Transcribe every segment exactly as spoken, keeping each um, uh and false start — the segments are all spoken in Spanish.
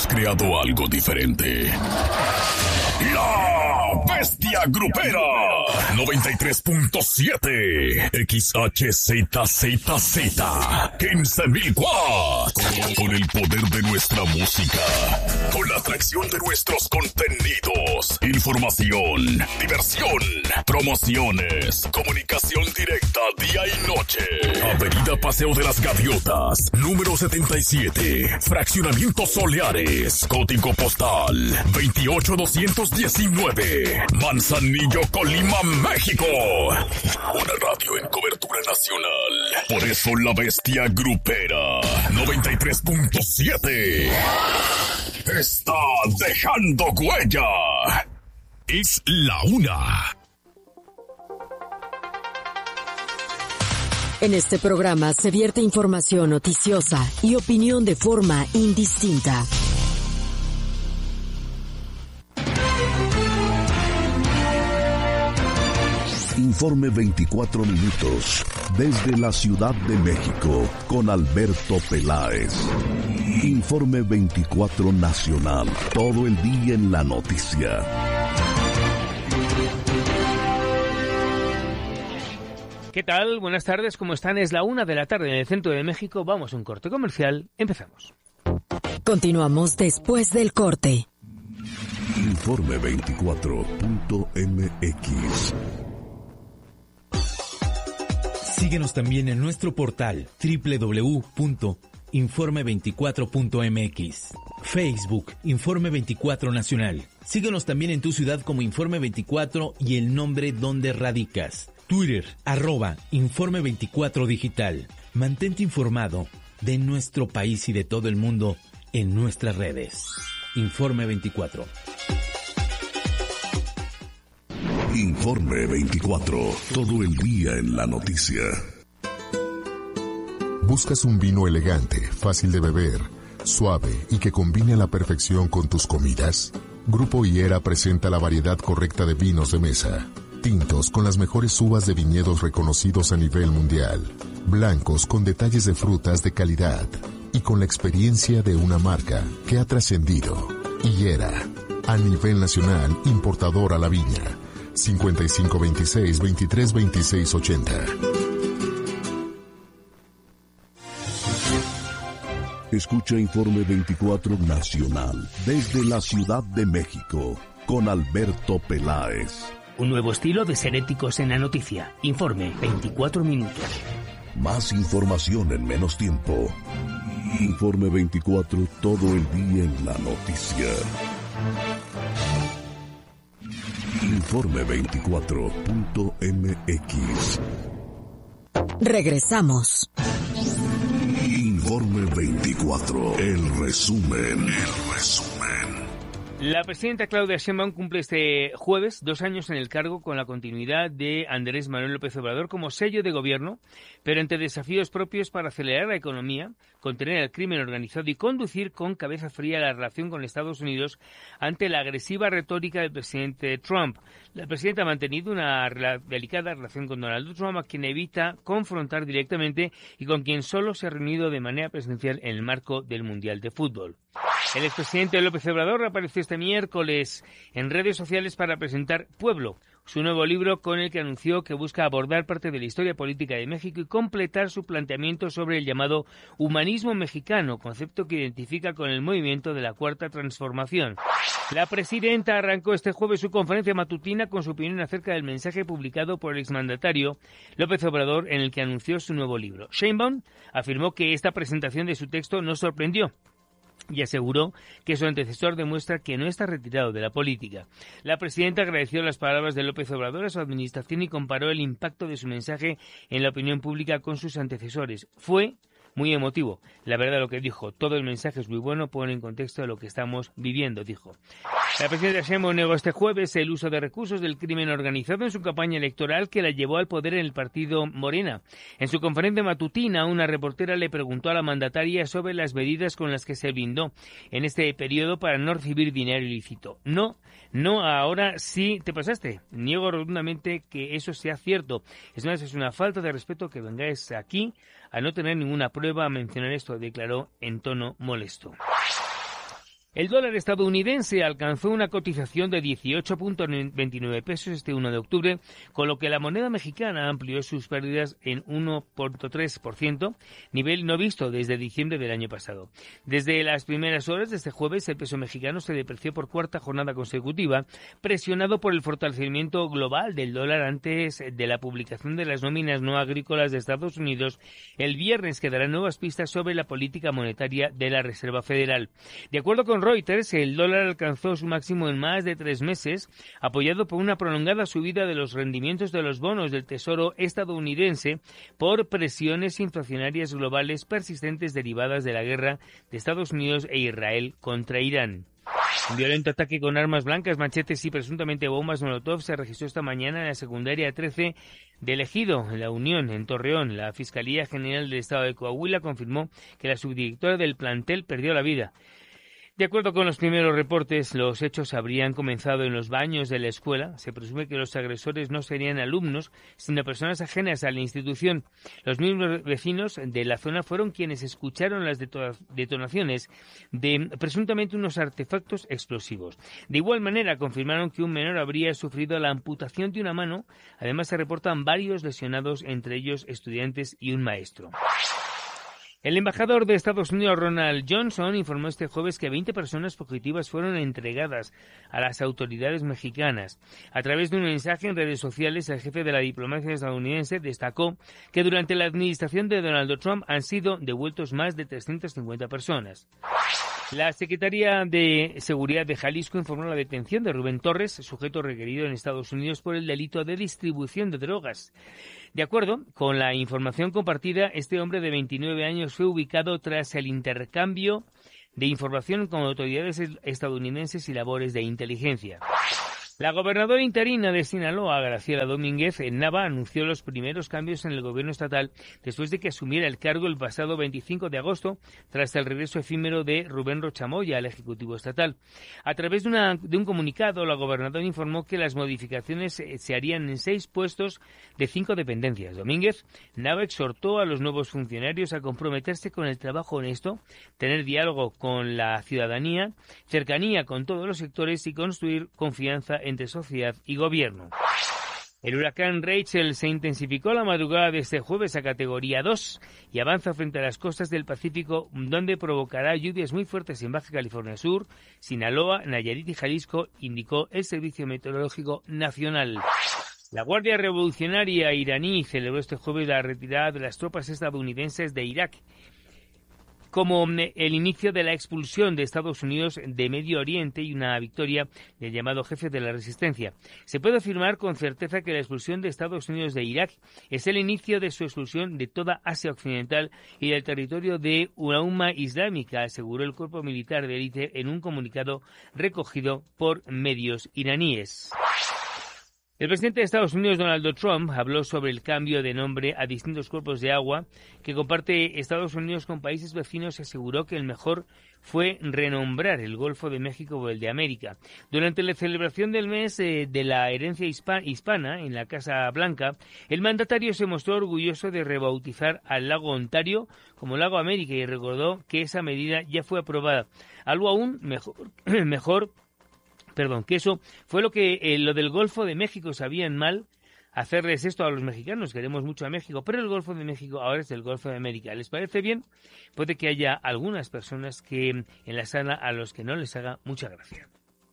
creado algo diferente. La Bestia Grupera noventa y tres punto siete X H Z Z Z quince mil watts. Con el poder de nuestra música, con la atracción de nuestros contenidos, información, diversión, promociones, comunicación directa día y noche. Avenida Paseo de las Gaviotas, número setenta y siete, Fraccionamiento Soleares, código postal veintiocho doscientos diecinueve, Manzanillo, Colima, México. Una radio en cobertura nacional. Por eso la Bestia Grupera noventa y tres punto siete está dejando huella. Es la una. En este programa se vierte información noticiosa y opinión de forma indistinta. Informe veinticuatro minutos, desde la Ciudad de México, con Alberto Peláez. Informe veinticuatro Nacional, todo el día en la noticia. ¿Qué tal? Buenas tardes, ¿cómo están? Es la una de la tarde en el centro de México. Vamos a un corte comercial. Empezamos. Continuamos después del corte. Informe veinticuatro punto M X. Síguenos también en nuestro portal doble u doble u doble u punto informe veinticuatro punto m x. Facebook, Informe veinticuatro Nacional. Síguenos también en tu ciudad como Informe veinticuatro y el nombre donde radicas. Twitter, arroba Informe veinticuatro Digital. Mantente informado de nuestro país y de todo el mundo en nuestras redes. Informe veinticuatro. Informe veinticuatro, todo el día en la noticia. ¿Buscas un vino elegante, fácil de beber, suave y que combine a la perfección con tus comidas? Grupo Higuera presenta la variedad correcta de vinos de mesa. Tintos con las mejores uvas de viñedos reconocidos a nivel mundial. Blancos con detalles de frutas de calidad. Y con la experiencia de una marca que ha trascendido. Higuera, a nivel nacional, importador a la viña. cincuenta y cinco veintiséis veintitrés veintiséis ochenta. Escucha Informe veinticuatro Nacional desde la Ciudad de México con Alberto Peláez. Un nuevo estilo de ser éticos en la noticia. Informe veinticuatro minutos. Más información en menos tiempo. Informe veinticuatro, todo el día en la noticia. Informe veinticuatro punto M X. Regresamos. Informe veinticuatro, el resumen, el resumen. La presidenta Claudia Sheinbaum cumple este jueves dos años en el cargo con la continuidad de Andrés Manuel López Obrador como sello de gobierno, pero entre desafíos propios para acelerar la economía, contener el crimen organizado y conducir con cabeza fría la relación con Estados Unidos ante la agresiva retórica del presidente Trump. La presidenta ha mantenido una delicada relación con Donald Trump, a quien evita confrontar directamente y con quien solo se ha reunido de manera presencial en el marco del Mundial de Fútbol. El expresidente López Obrador apareció este miércoles en redes sociales para presentar Pueblo, su nuevo libro con el que anunció que busca abordar parte de la historia política de México y completar su planteamiento sobre el llamado humanismo mexicano, concepto que identifica con el movimiento de la Cuarta Transformación. La presidenta arrancó este jueves su conferencia matutina con su opinión acerca del mensaje publicado por el exmandatario López Obrador en el que anunció su nuevo libro. Sheinbaum afirmó que esta presentación de su texto no sorprendió y aseguró que su antecesor demuestra que no está retirado de la política. La presidenta agradeció las palabras de López Obrador a su administración y comparó el impacto de su mensaje en la opinión pública con sus antecesores. Fue muy emotivo. La verdad, lo que dijo, todo el mensaje es muy bueno, pone en contexto de lo que estamos viviendo, dijo. La presidenta Sheinbaum negó este jueves el uso de recursos del crimen organizado en su campaña electoral que la llevó al poder en el partido Morena. En su conferencia matutina, una reportera le preguntó a la mandataria sobre las medidas con las que se brindó en este periodo para no recibir dinero ilícito. No, no, ahora sí te pasaste. Niego rotundamente que eso sea cierto. Es más, es una falta de respeto que vengáis aquí a no tener ninguna prueba a mencionar esto, declaró en tono molesto. El dólar estadounidense alcanzó una cotización de dieciocho punto veintinueve pesos este uno de octubre, con lo que la moneda mexicana amplió sus pérdidas en uno punto tres por ciento, nivel no visto desde diciembre del año pasado. Desde las primeras horas de este jueves, el peso mexicano se depreció por cuarta jornada consecutiva, presionado por el fortalecimiento global del dólar antes de la publicación de las nóminas no agrícolas de Estados Unidos el viernes, que darán nuevas pistas sobre la política monetaria de la Reserva Federal. De acuerdo con Reuters, el dólar alcanzó su máximo en más de tres meses, apoyado por una prolongada subida de los rendimientos de los bonos del Tesoro estadounidense por presiones inflacionarias globales persistentes derivadas de la guerra de Estados Unidos e Israel contra Irán. Un violento ataque con armas blancas, machetes y presuntamente bombas Molotov se registró esta mañana en la secundaria trece del Ejido, en La Unión, en Torreón. La Fiscalía General del Estado de Coahuila confirmó que la subdirectora del plantel perdió la vida. De acuerdo con los primeros reportes, los hechos habrían comenzado en los baños de la escuela. Se presume que los agresores no serían alumnos, sino personas ajenas a la institución. Los mismos vecinos de la zona fueron quienes escucharon las detonaciones de presuntamente unos artefactos explosivos. De igual manera, confirmaron que un menor habría sufrido la amputación de una mano. Además, se reportan varios lesionados, entre ellos estudiantes y un maestro. El embajador de Estados Unidos, Ronald Johnson, informó este jueves que veinte personas fugitivas fueron entregadas a las autoridades mexicanas. A través de un mensaje en redes sociales, el jefe de la diplomacia estadounidense destacó que durante la administración de Donald Trump han sido devueltos más de trescientas cincuenta personas. La Secretaría de Seguridad de Jalisco informó la detención de Rubén Torres, sujeto requerido en Estados Unidos por el delito de distribución de drogas. De acuerdo con la información compartida, este hombre de veintinueve años fue ubicado tras el intercambio de información con autoridades estadounidenses y labores de inteligencia. La gobernadora interina de Sinaloa, Graciela Domínguez Nava, anunció los primeros cambios en el gobierno estatal después de que asumiera el cargo el pasado veinticinco de agosto, tras el regreso efímero de Rubén Rochamoya al Ejecutivo Estatal. A través de, una, de un comunicado, la gobernadora informó que las modificaciones se harían en seis puestos de cinco dependencias. Domínguez Nava exhortó a los nuevos funcionarios a comprometerse con el trabajo honesto, tener diálogo con la ciudadanía, cercanía con todos los sectores y construir confianza en entre sociedad y gobierno. El huracán Rachel se intensificó la madrugada de este jueves a categoría dos y avanza frente a las costas del Pacífico, donde provocará lluvias muy fuertes en Baja California Sur, Sinaloa, Nayarit y Jalisco, indicó el Servicio Meteorológico Nacional. La Guardia Revolucionaria iraní celebró este jueves la retirada de las tropas estadounidenses de Irak, como el inicio de la expulsión de Estados Unidos de Medio Oriente y una victoria del llamado jefe de la resistencia. Se puede afirmar con certeza que la expulsión de Estados Unidos de Irak es el inicio de su expulsión de toda Asia Occidental y del territorio de una umma islámica, aseguró el cuerpo militar de élite en un comunicado recogido por medios iraníes. El presidente de Estados Unidos, Donald Trump, habló sobre el cambio de nombre a distintos cuerpos de agua que comparte Estados Unidos con países vecinos y aseguró que el mejor fue renombrar el Golfo de México o el de América. Durante la celebración del mes eh, de la herencia hispa- hispana en la Casa Blanca, el mandatario se mostró orgulloso de rebautizar al lago Ontario como Lago América y recordó que esa medida ya fue aprobada. Algo aún mejor, mejor Perdón, que eso fue lo que eh, lo del Golfo de México sabían mal hacerles esto a los mexicanos. Queremos mucho a México, pero el Golfo de México ahora es el Golfo de América. ¿Les parece bien? Puede que haya algunas personas que en la sala a los que no les haga mucha gracia.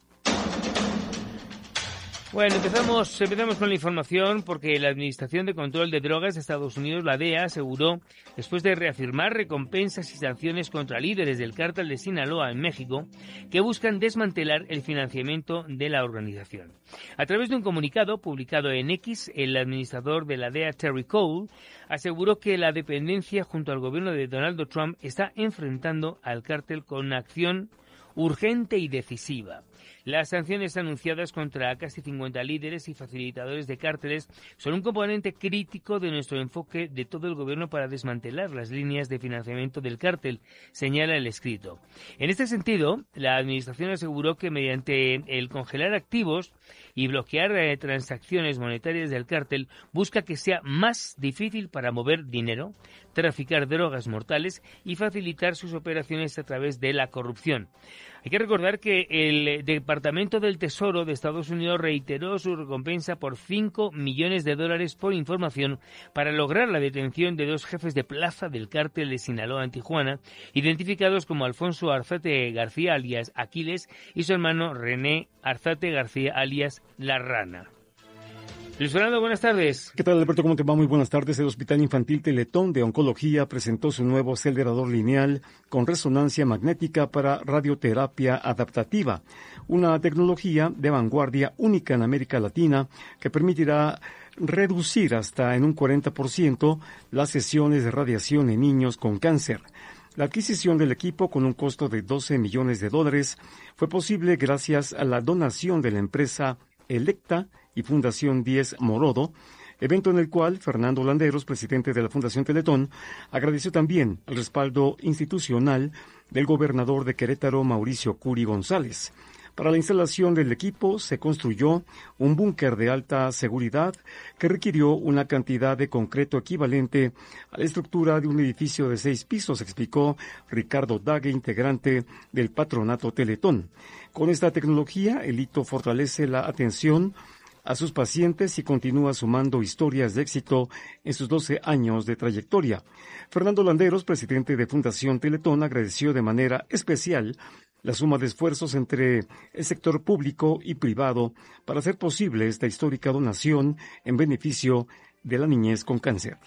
Bueno, empezamos, empezamos con la información porque la Administración de Control de Drogas de Estados Unidos, la D E A, aseguró, después de reafirmar recompensas y sanciones contra líderes del cártel de Sinaloa en México, que buscan desmantelar el financiamiento de la organización. A través de un comunicado publicado en X, el administrador de la D E A, Terry Cole, aseguró que la dependencia junto al gobierno de Donald Trump está enfrentando al cártel con una acción urgente y decisiva. Las sanciones anunciadas contra casi cincuenta líderes y facilitadores de cárteles son un componente crítico de nuestro enfoque de todo el gobierno para desmantelar las líneas de financiamiento del cártel, señala el escrito. En este sentido, la administración aseguró que mediante el congelar activos y bloquear eh, transacciones monetarias del cártel, busca que sea más difícil para mover dinero, traficar drogas mortales y facilitar sus operaciones a través de la corrupción. Hay que recordar que el Departamento del Tesoro de Estados Unidos reiteró su recompensa por cinco millones de dólares por información para lograr la detención de dos jefes de plaza del cártel de Sinaloa en Tijuana, identificados como Alfonso Arzate García alias Aquiles y su hermano René Arzate García alias La Rana. Luis Fernando, buenas tardes. ¿Qué tal, Alberto? ¿Cómo te va? Muy buenas tardes. El Hospital Infantil Teletón de Oncología presentó su nuevo acelerador lineal con resonancia magnética para radioterapia adaptativa, una tecnología de vanguardia única en América Latina que permitirá reducir hasta en un cuarenta por ciento las sesiones de radiación en niños con cáncer. La adquisición del equipo, con un costo de doce millones de dólares, fue posible gracias a la donación de la empresa Electa y Fundación diez Morodo, evento en el cual Fernando Landeros, presidente de la Fundación Teletón, agradeció también el respaldo institucional del gobernador de Querétaro, Mauricio Curi González. Para la instalación del equipo se construyó un búnker de alta seguridad que requirió una cantidad de concreto equivalente a la estructura de un edificio de seis pisos, explicó Ricardo Dague, integrante del patronato Teletón. Con esta tecnología, el hito fortalece la atención a sus pacientes y continúa sumando historias de éxito en sus doce años de trayectoria. Fernando Landeros, presidente de Fundación Teletón, agradeció de manera especial la suma de esfuerzos entre el sector público y privado para hacer posible esta histórica donación en beneficio de la niñez con cáncer.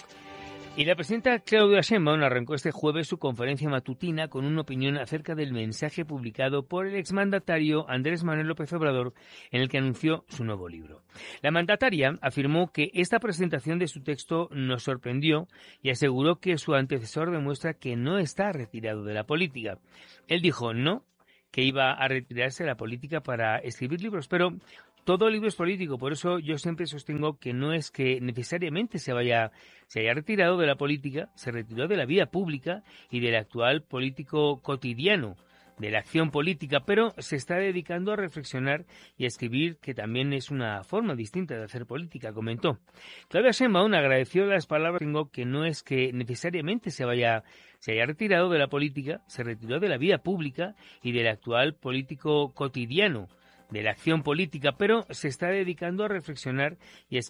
Y la presidenta Claudia Sheinbaum arrancó este jueves su conferencia matutina con una opinión acerca del mensaje publicado por el exmandatario Andrés Manuel López Obrador, en el que anunció su nuevo libro. La mandataria afirmó que esta presentación de su texto nos sorprendió y aseguró que su antecesor demuestra que no está retirado de la política. Él dijo no, que iba a retirarse de la política para escribir libros, pero todo libro es político, por eso yo siempre sostengo que no es que necesariamente se vaya, se haya retirado de la política, se retiró de la vida pública y del actual político cotidiano, de la acción política, pero se está dedicando a reflexionar y a escribir, que también es una forma distinta de hacer política, comentó. Claudia Sheinbaum agradeció las palabras, tengo que no es que necesariamente se vaya, se haya retirado de la política, se retiró de la vida pública y del actual político cotidiano, de la acción política, pero se está dedicando a reflexionar y a